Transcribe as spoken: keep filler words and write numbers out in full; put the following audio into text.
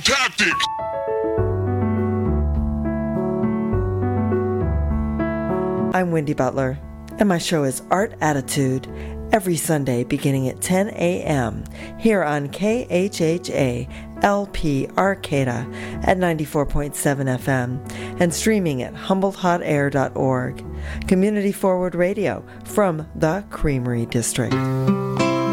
tactics. I'm Wendy Butler, and my show is Art Attitude, every Sunday beginning at ten a.m. here on K H H A L P Arcata at ninety-four point seven F M and streaming at humboldt hot air dot org. Community Forward Radio from the Creamery District.